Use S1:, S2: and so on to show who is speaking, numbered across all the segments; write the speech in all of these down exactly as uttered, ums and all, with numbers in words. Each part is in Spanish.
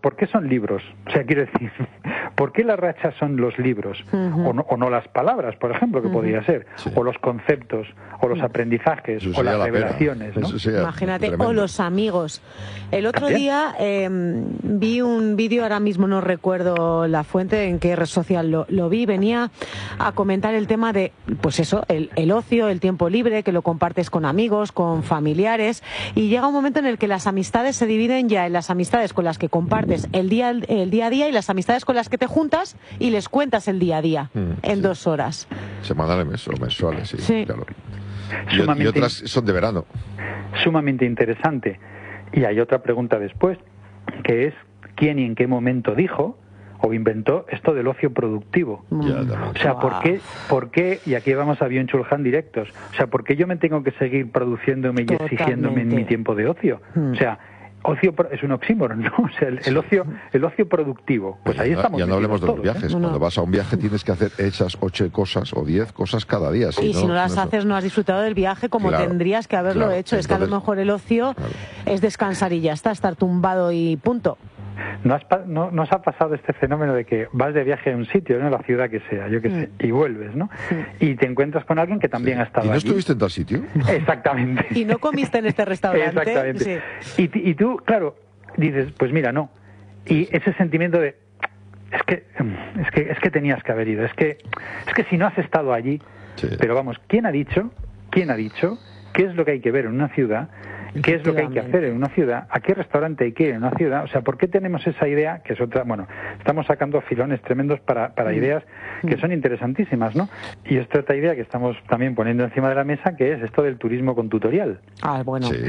S1: ¿por qué son libros? O sea, quiero decir, ¿por qué las rachas son los libros? Uh-huh. o, no, o no las palabras, por ejemplo, que uh-huh. podría ser, sí. o los conceptos, o los aprendizajes, o las revelaciones, ¿no?
S2: Imagínate, tremendo. O los amigos. El otro ¿También? día eh, vi un vídeo, ahora mismo no recuerdo la fuente, en qué red social lo, lo vi, venía a comentar el tema de, pues eso, el, el ocio, el tiempo libre, que lo compartes con amigos, con familiares, y llega un momento en el que las amistades se dividen ya en las amistades con las que compartes el día, el día a día y las amistades con las que te juntas y les cuentas el día a día mm, en sí. dos horas.
S3: Semanales o mensuales, sí, sí. claro. Y,
S1: Sumamente,
S3: y otras son de verano.
S1: Sumamente interesante. Y hay otra pregunta después, que es ¿quién y en qué momento dijo o inventó esto del ocio productivo?
S3: Mm.
S1: O sea, ¿por qué, ¿por qué, y aquí vamos a Byung-Chul Han directos, o sea, ¿por qué yo me tengo que seguir produciéndome y
S2: Totalmente.
S1: exigiéndome en mi tiempo de ocio? Mm. O sea, ocio es un oxímoron, ¿no? O sea, el, el ocio el ocio productivo. Pues ahí
S3: ya,
S1: estamos.
S3: Ya no hablemos de los
S1: todos,
S3: viajes.
S1: ¿eh?
S3: Cuando no. vas a un viaje tienes que hacer esas ocho cosas o diez cosas cada día. Si
S2: y
S3: no,
S2: si no las
S3: no
S2: haces, no has disfrutado del viaje como
S3: claro,
S2: tendrías que haberlo
S3: claro.
S2: hecho.
S3: Entonces,
S2: es que a lo mejor el ocio
S3: claro.
S2: es descansar y ya está, estar tumbado y punto.
S1: ¿No, has, no, ¿No os ha pasado este fenómeno de que vas de viaje a un sitio, ¿no? La ciudad que sea, yo qué sé, y vuelves, ¿no? Sí. Y te encuentras con alguien que también
S3: sí.
S1: ha estado
S3: ¿Y no
S1: allí.
S3: estuviste en tal sitio?
S1: Exactamente.
S2: ¿Y no comiste en este restaurante?
S1: Exactamente. Sí. Y, y tú, claro, dices, pues mira, no. Y ese sentimiento de, es que, es que, es que tenías que haber ido, es que, es que si no has estado allí, sí. Pero vamos, ¿quién ha dicho, quién ha dicho qué es lo que hay que ver en una ciudad? ¿Qué es lo que hay que hacer en una ciudad? ¿A qué restaurante hay que ir en una ciudad? O sea, ¿por qué tenemos esa idea? Que es otra, bueno, estamos sacando filones tremendos para, para mm. ideas que son interesantísimas, ¿no? Y esta otra idea que estamos también poniendo encima de la mesa, que es esto del turismo con tutorial.
S2: Ah, bueno.
S3: Sí.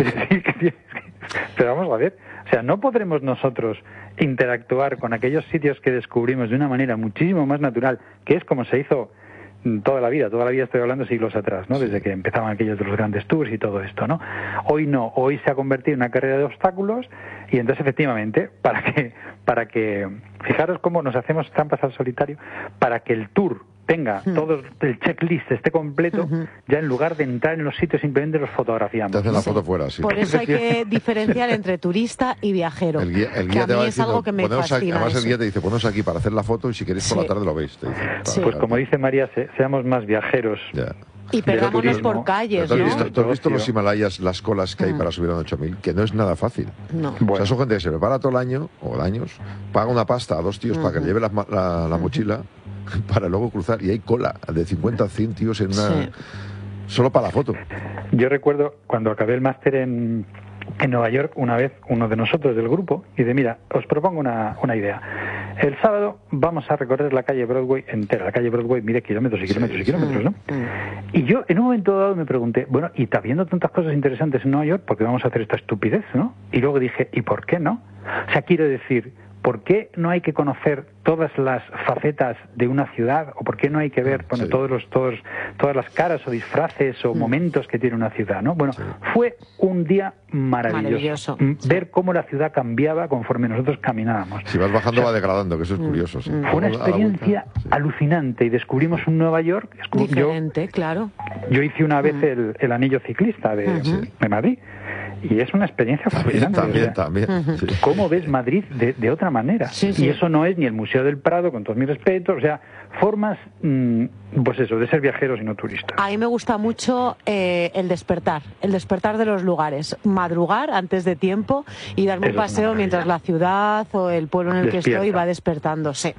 S1: Pero vamos a ver, o sea, no podremos nosotros interactuar con aquellos sitios que descubrimos de una manera muchísimo más natural, que es como se hizo toda la vida, toda la vida estoy hablando siglos atrás, ¿no? Desde que empezaban aquellos de los grandes tours y todo esto, ¿no? Hoy no, hoy se ha convertido en una carrera de obstáculos y entonces efectivamente, para que, para que, fijaros cómo nos hacemos trampas al solitario, para que el tour tenga uh-huh. todo el checklist esté completo, uh-huh. ya en lugar de entrar en los sitios simplemente los fotografiamos.
S3: Te hacen la foto fuera, sí.
S2: Por eso hay que diferenciar entre turista y viajero.
S3: El guía, el guía
S2: que
S3: te
S2: a
S3: va
S2: mí es algo que me
S3: fascina.
S2: Aquí,
S3: además
S2: eso.
S3: El guía te dice, ponos aquí para hacer la foto y si queréis por sí. la tarde lo veis. Te dice, claro,
S2: sí.
S1: Pues
S3: claro.
S1: como dice María, se, seamos más viajeros.
S3: Ya.
S2: Y perdámonos por calles,
S3: ¿Tú has
S2: ¿no?
S3: visto, ¿tú has visto los Himalayas, las colas que hay mm. para subir a un ocho mil? Que no es nada fácil.
S2: No.
S3: Bueno. O sea, son gente que se prepara todo el año, o años, paga una pasta a dos tíos mm. para que le lleve la, la, la mochila para luego cruzar. Y hay cola de cincuenta a cien tíos en una... Sí. Solo para la foto.
S1: Yo recuerdo cuando acabé el máster en, en Nueva York, una vez uno de nosotros del grupo, y de mira, os propongo una, una idea. El sábado vamos a recorrer la calle Broadway entera. La calle Broadway mide kilómetros y kilómetros sí, y kilómetros, ¿no? Sí. Y yo en un momento dado me pregunté, bueno, y está viendo tantas cosas interesantes en Nueva York, ¿por qué vamos a hacer esta estupidez, no? Y luego dije, ¿y por qué no? O sea, quiero decir, ¿por qué no hay que conocer todas las facetas de una ciudad? ¿O por qué no hay que ver bueno, sí. todos los, todos, todas las caras o disfraces o mm. momentos que tiene una ciudad, ¿no? Bueno, sí. fue un día maravilloso. maravilloso. Ver cómo la ciudad cambiaba conforme nosotros caminábamos.
S3: Si vas bajando o sea, va degradando, que eso es curioso. Sí.
S1: Fue una experiencia sí. alucinante y descubrimos un Nueva York.
S2: Diferente,
S1: yo,
S2: claro.
S1: Yo hice una vez mm. el, el anillo ciclista de, uh-huh. de Madrid. Y es una experiencia fascinante.
S3: También,
S1: o sea,
S3: también. Uh-huh. Sí.
S1: ¿Cómo ves Madrid de, de otra manera?
S2: Sí, sí.
S1: Y eso no es ni el Museo del Prado, con todos mis respetos, o sea, formas, mmm, pues eso, de ser viajeros y no turistas.
S2: A mí me gusta mucho eh, el despertar, el despertar de los lugares. Madrugar antes de tiempo y darme eso un paseo mientras la ciudad o el pueblo en el Despierta. que estoy va despertándose.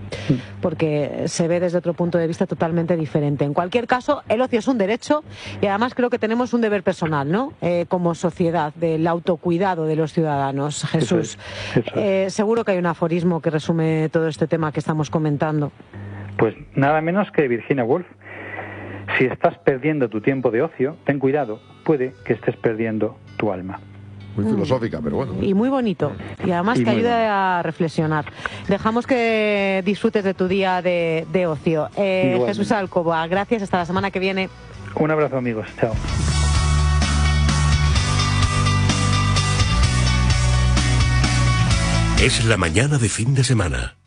S2: Porque se ve desde otro punto de vista totalmente diferente. En cualquier caso, el ocio es un derecho y además creo que tenemos un deber personal, ¿no? Eh, como sociedad, del autocuidado de los ciudadanos. Jesús, eso es, eso es. Eh, seguro que hay un aforismo que resume todo este tema que estamos comentando.
S1: Pues nada menos que Virginia Woolf. Si estás perdiendo tu tiempo de ocio, ten cuidado, puede que estés perdiendo tu alma.
S3: Muy mm. filosófica, pero bueno.
S2: Y muy bonito. Y además
S1: y
S2: que ayuda
S1: bueno.
S2: a reflexionar. Dejamos que disfrutes de tu día de, de ocio. Eh, Jesús Alcoba, gracias. Hasta la semana que viene.
S1: Un abrazo, amigos. Chao.
S4: Es la mañana de fin de semana.